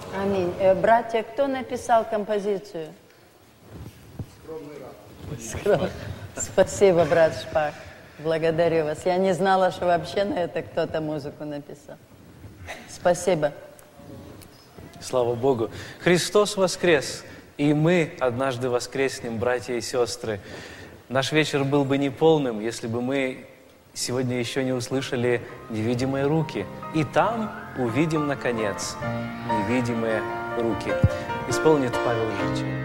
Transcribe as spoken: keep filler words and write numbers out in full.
Аминь. Э, братья, кто написал композицию? Скромный. Спасибо, брат Шпак. Благодарю вас. Я не знала, что вообще на это кто-то музыку написал. Спасибо. Слава Богу. Христос воскрес, и мы однажды воскреснем, братья и сестры. Наш вечер был бы неполным, если бы мы сегодня еще не услышали невидимые руки. И там увидим, наконец, невидимые руки. Исполнит Павел Жич.